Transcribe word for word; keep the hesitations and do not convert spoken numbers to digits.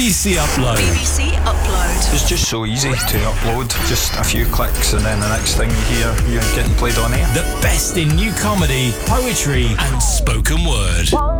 B C Upload. B B C Upload. It's just so easy to upload. Just a few clicks and then the next thing you hear, you're getting played on air. The best in new comedy, poetry and spoken word.